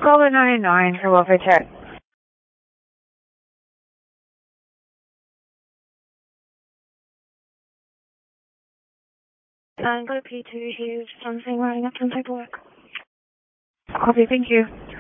Caller 99 for welfare check. Go P2 here, something running up some paperwork. Copy, thank you.